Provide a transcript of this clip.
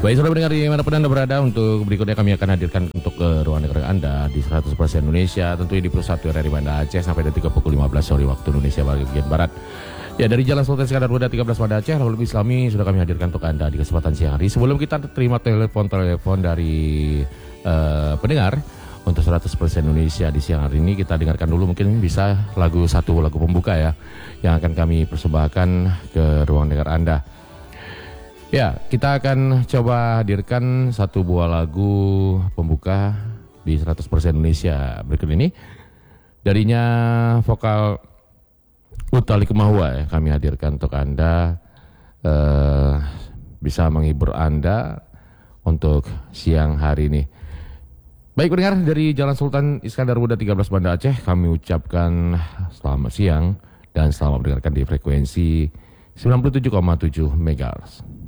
Baik, sudah mendengar dimanapun Anda berada, untuk berikutnya kami akan hadirkan untuk ruang dengar Anda di 100% Indonesia, tentunya di Pusat RRI Banda Aceh sampai detik pukul 15 sore waktu Indonesia bagian Barat. Ya, dari Jalan Sultan Iskandar Muda 13 Banda Aceh, lalu lebih Islami sudah kami hadirkan untuk Anda di kesempatan siang hari. Sebelum kita terima telepon dari pendengar untuk 100% Indonesia di siang hari ini, kita dengarkan dulu mungkin bisa satu lagu pembuka ya, yang akan kami persembahkan ke ruang dengar Anda. Ya, kita akan coba hadirkan satu buah lagu pembuka di 100% Indonesia berikut ini. Darinya vokal Utha Likumahua ya, kami hadirkan untuk Anda, bisa menghibur Anda untuk siang hari ini. Baik pendengar, dari Jalan Sultan Iskandar Muda 13 Banda Aceh, kami ucapkan selamat siang dan selamat mendengarkan di frekuensi 97,7 MHz.